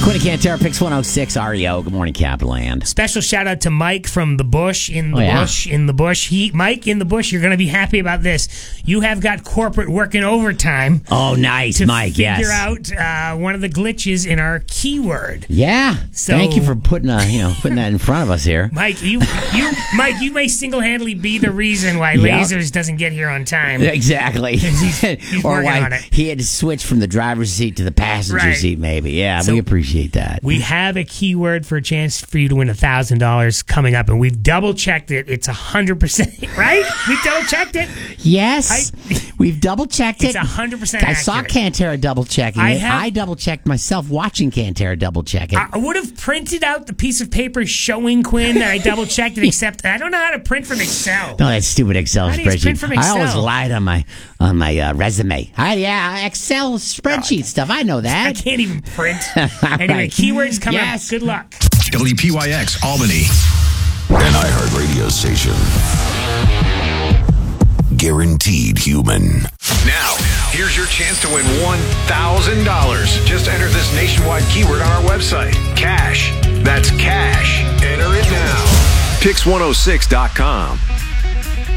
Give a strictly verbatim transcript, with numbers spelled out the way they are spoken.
Quinn and Cantera, Pix one oh six R E O. Good morning, Capland. Special shout out to Mike from the Bush, in the oh, yeah? Bush, in the Bush. He, Mike in the Bush, you're going to be happy about this. You have got corporate working overtime. Oh, nice, to Mike, figure yes. out uh, one of the glitches in our keyword. Yeah. So, thank you for putting uh, you know putting that in front of us here. Mike, you, you, Mike, you may single-handedly be the reason why Yep. Lasers doesn't get here on time. Exactly. He's, he's or working why on it. he had to switch from the driver's seat to the passenger Right. seat, maybe. Yeah, So we appreciate that. We have a keyword for a chance for you to win one thousand dollars coming up, and we've double-checked it. It's one hundred percent, right? We've double-checked it. Yes. I- We've double-checked it. It's one hundred percent I accurate. saw Cantera double-checking I it. have- I double-checked myself watching Cantera double-check it. I would have printed out the piece of paper showing Quinn that I double-checked it, except I don't know how to print from Excel. No, that stupid Excel How do you print spreadsheet. from I always Excel? lied on my on my uh, resume. I, yeah, Excel spreadsheet stuff. I know I that. can't even print. Anyway, Right. keywords coming Yes. up. Good luck. W P Y X Albany. An iHeart radio station. Guaranteed human. Now, here's your chance to win one thousand dollars. Just enter this nationwide keyword on our website. Cash. That's cash. Enter it now. Pix one oh six dot com.